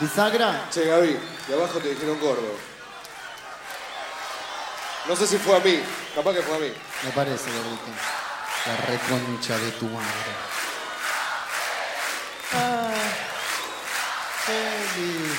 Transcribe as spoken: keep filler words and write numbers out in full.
¿Bisagra? Che, Gaby, de abajo te dijeron gordo. No sé si fue a mí, capaz que fue a mí. Me parece, Gabriel. La reconcha de tu madre. Ah, feliz.